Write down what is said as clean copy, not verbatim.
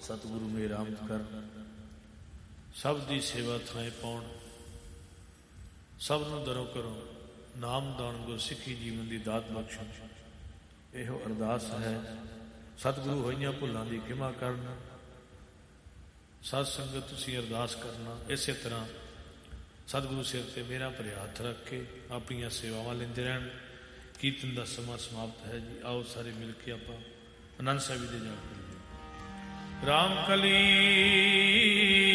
सतगुरु मेर आमद कर, सब दी सेवा थाए पाउण, सब नूं दरों करो नाम दान गुर सिखी जीवन की दात बख्शण। इहो अरदास है। सतगुरु होइयां भुलां दी खिमा करना। सत संगत तुसीं अरदास करना। इस तरह सतगुरु सिर ते मेरा भरिया हथ रख के अपनियां सेवावां लैंदे रहण। कीर्तन का समा समाप्त है जी। आओ सारे मिल के आपां आनंद ਸਾਹਿਬ ਦੇ ਜਾप करिए। राम कली